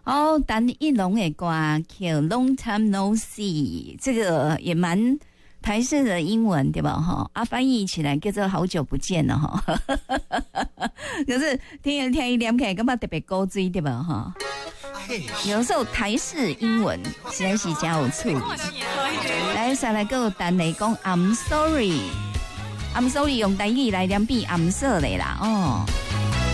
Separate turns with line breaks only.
哦，陈奕龙的歌叫《Long Time No See》，这个也蛮台式的英文对吧？哈，翻译起来叫做好久不见了哈。可是听一念起来，感觉特别古锥对吧？哈，有时候台式英文实在是真有趣。来，再来个陈雷讲 I'm sorry， I'm sorry 用台语来念比 I'm sorry 啦哦。